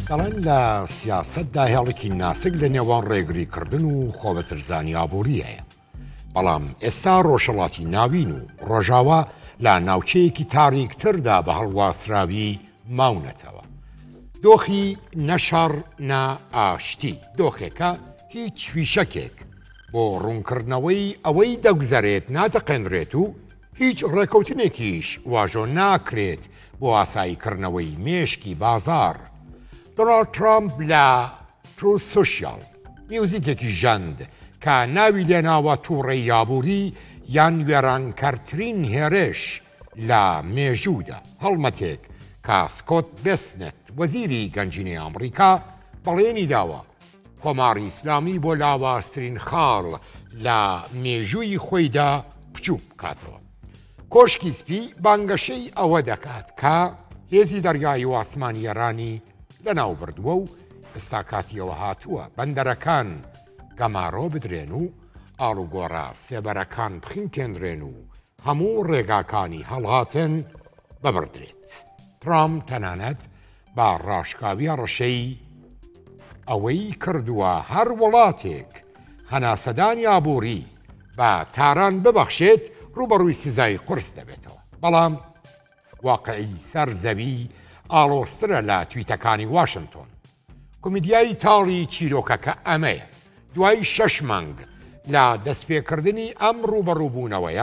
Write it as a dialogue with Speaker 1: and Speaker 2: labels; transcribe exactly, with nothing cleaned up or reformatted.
Speaker 1: دەڵێن لە سیاسەتدا هێڵێکی ناسک لە نێوان ڕێگریکردن و خۆبەترزانی ئابووریەیە. بەڵام ئێستا ڕۆژهەڵاتی ناوین و ڕۆژاوا لە ناوچەیەکی تاریکتردا بە هەڵواسراوی ماونەتەوە. دۆخی نەشەڕ نا ئاشتی، دۆخێکە هیچ فیشەکێک بۆ ڕوونکردنەوەی ئەوەی دەگوزارێت ناتەقێنرێت و هیچ ڕێکەوتنێکیش واژۆ ناکرێت بۆ ئاساییکردنەوەی مێشکی بازار. دۆناڵد ترامپ لە تروث سۆشیال میوزیکێکی ژەند کە ناوی لێناوە تووڕەی یابووری یان وێرانکەرترین هێرش لە مێژوودا، هەڵمەتێک کە سکۆت بێسنێت وەزیری گەنجینەی ئەمریکا بەڵێنی داوە کۆماری ئیسلامی بۆ لاوازترین خاڵ لە مێژووی خۆیدا بچوو بکاتەوە. کۆشکی سپی بانگەشەی ئەوە دەکات کە هێزی دەریایی و ئاسمانی ئێرانی لەناو بردووە و ئێستا کاتیەوە هاتووە بەندەرەکان گەمارۆ بدرێن و ئاڵوگۆڕە سێبەرەکان بخینکێنرێن و هەموو ڕێگاکانی هەڵهاتن ببردرێت. ترامپ تەنانەت با ڕاشکاویە ڕەشەی ئەوەی کردووە هەر وڵاتێک هەناسەدانی ئابووری بە تاران ببەخشێت ڕوبەڕووی سزای قورس دەبێتەوە. بەڵام واقعی سەرزەوی ئاڵۆسترە لە تویتەکانی واشنگتۆن. کۆمیدیای تاڵی چیرۆکەکە ئەمەیە دوای شەش مانگ لە دەستپێکردنی ئەم ڕوبەڕووبوونەوەیە